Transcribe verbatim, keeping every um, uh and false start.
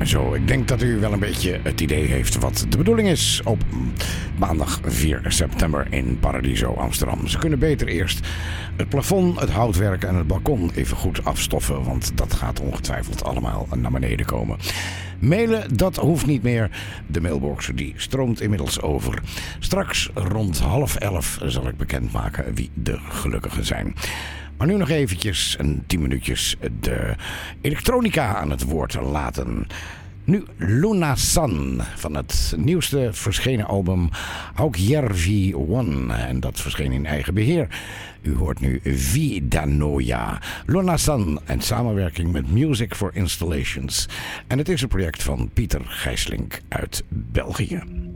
Zo, ik denk dat u wel een beetje het idee heeft wat de bedoeling is op maandag vier september in Paradiso Amsterdam. Ze kunnen beter eerst het plafond, het houtwerk en het balkon even goed afstoffen, want dat gaat ongetwijfeld allemaal naar beneden komen. Mailen, dat hoeft niet meer. De mailbox die stroomt inmiddels over. Straks rond half elf zal ik bekendmaken wie de gelukkigen zijn. Maar nu nog eventjes, een tien minuutjes, de elektronica aan het woord laten. Nu Luna Sun van het nieuwste verschenen album Aukjärvi One. En dat verscheen in eigen beheer. U hoort nu Vida Noja. Luna Sun en samenwerking met Music for Installations. En het is een project van Pieter Gijslink uit België.